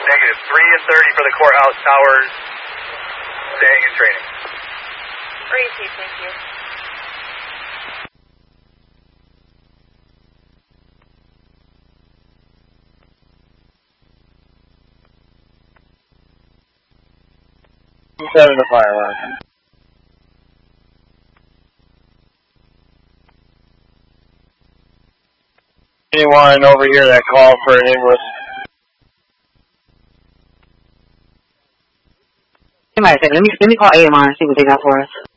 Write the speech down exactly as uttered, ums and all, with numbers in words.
Negative. three and thirty for the courthouse towers. Staying in training. Received, thank you. Seven to fire line. Anyone over here that called for an English? Let me, let me call A M R and see what they got for us.